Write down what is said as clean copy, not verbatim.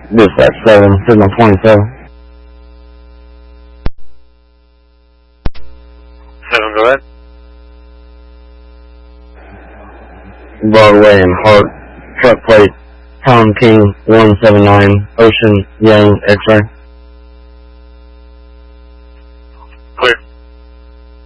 Dispatch 7, signal 27. 7, go ahead. Broadway and Hart, truck plate, Tom King 179, Ocean, Yang, X-ray.